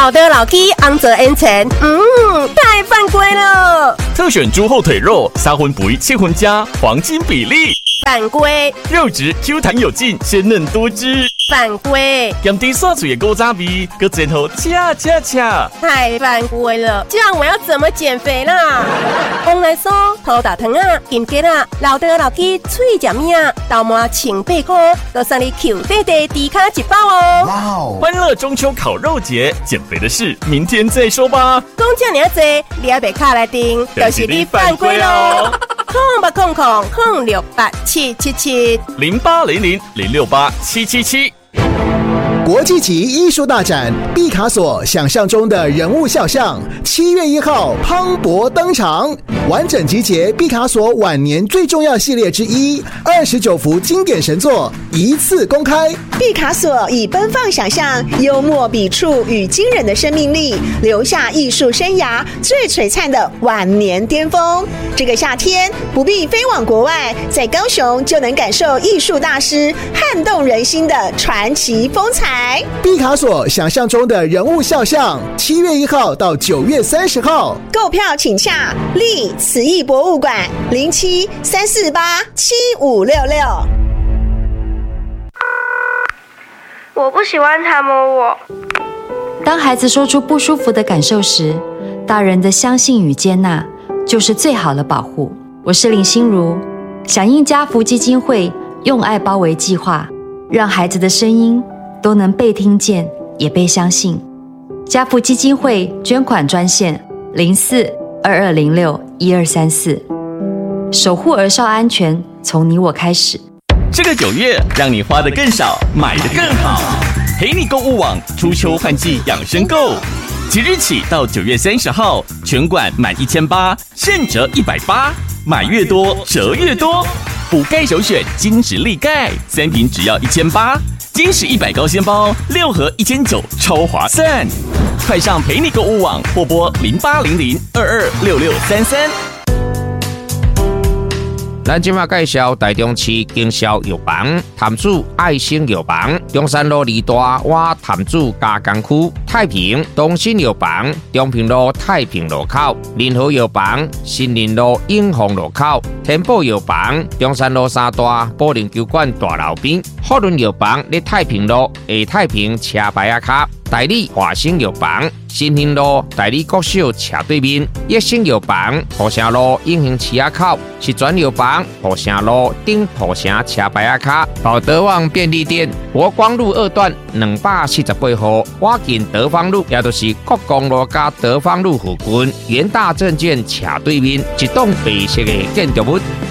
老的老 K 昂着 N 层，太犯规了。 特选猪后腿肉，三荤不一7荤加，黄金比例。 犯规。 肉质 Q 弹有劲，鲜嫩多汁。 犯规。 咸甜刷嘴的古早味，搁前头恰。 太犯规了，这样我要怎么减肥啦？往来说，土大糖啊、金桔啊、老的老 K 脆食面啊，豆麻1,800块，都送你 Q 弟弟低卡1包哦。 哇哦！ 欢乐中秋烤肉节，减肥的事明天再说吧。 讲这么多，你还别卡来订，就是你犯规喽。0800-068-777 0800-068-777。 国际级艺术大展毕卡索想象中的人物肖像，7月1号磅礴登场，完整集结毕卡索晚年最重要系列之一，29幅经典神作一次公开。 毕卡索以奔放想象、幽默笔触与惊人的生命力，留下艺术生涯最璀璨的晚年巅峰。这个夏天不必飞往国外，在高雄就能感受艺术大师撼动人心的传奇风采。 毕卡索想象中的人物肖像，7月1号到9月30号， 购票请洽立慈艺博物馆07-348-7566。 我不喜欢他摸我。 当孩子说出不舒服的感受时，大人的相信与接纳就是最好的保护。我是林心如，响应家福基金会用爱包围计划，让孩子的声音都能被听见，也被相信。家福基金会捐款专线04-2206-1234，守护儿少安全，从你我开始。 这个9月，让你花得更少，买得更好。陪你购物网初秋换季养生购，即日起到9月30号，全馆满1800现折180，买越多折越多。补钙首选金石力钙，3瓶只要1800。金石100高纤包6盒1900，超划算！快上陪你购物网或拨0800-226633。 咱今麦介绍台中市经销药房潭子爱心药房，中山路2大湾潭子加工区，太平东新药房中平路太平路口，联合药房新林路永丰路口，天宝药房中山路3大保龄球馆大楼边，福伦药房在太平路下太平车牌仔卡，代理华兴药房新兴路代理国小斜对面，益生药房土城路永兴市仔口，是转药房土城路顶土城车牌仔卡，宝德旺便利店国光路2段248号，我近德芳路，也就是国光路加德芳路附近，元大证券斜对面，一栋白色的建筑物。